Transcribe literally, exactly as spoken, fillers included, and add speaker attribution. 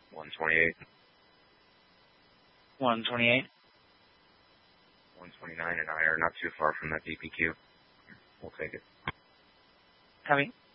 Speaker 1: one twenty-eight.
Speaker 2: one twenty-eight.
Speaker 1: one twenty-nine and I are not too far from that D P Q. We'll take it.
Speaker 2: Copy.